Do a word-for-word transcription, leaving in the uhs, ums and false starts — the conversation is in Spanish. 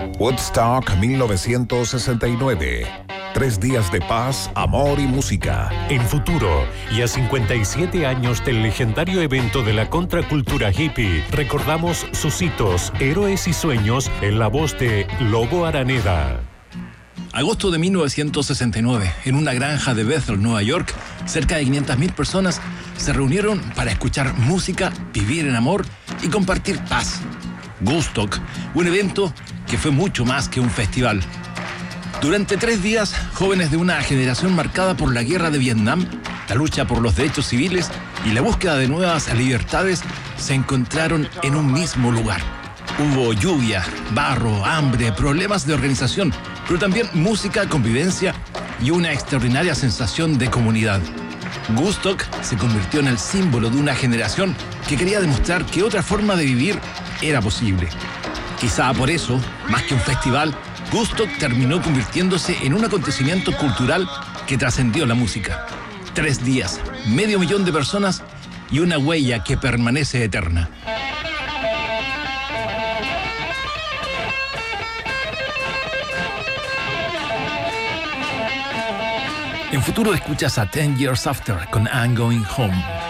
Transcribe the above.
Woodstock mil novecientos sesenta y nueve. Tres días de paz, amor y música. En futuro, y a cincuenta y siete años del legendario evento de la contracultura hippie, recordamos sus hitos, héroes y sueños en la voz de Lobo Araneda. Agosto de mil novecientos sesenta y nueve, en una granja de Bethel, Nueva York, cerca de quinientas mil personas se reunieron para escuchar música, vivir en amor y compartir paz. Woodstock, un evento que fue mucho más que un festival. Durante tres días, jóvenes de una generación marcada por la guerra de Vietnam, la lucha por los derechos civiles y la búsqueda de nuevas libertades se encontraron en un mismo lugar. Hubo lluvia, barro, hambre, problemas de organización, pero también música, convivencia y una extraordinaria sensación de comunidad. Woodstock se convirtió en el símbolo de una generación que quería demostrar que otra forma de vivir era posible. Quizá por eso, más que un festival, Woodstock terminó convirtiéndose en un acontecimiento cultural que trascendió la música. Tres días, medio millón de personas y una huella que permanece eterna. En futuro escuchas a Ten Years After con I'm Going Home.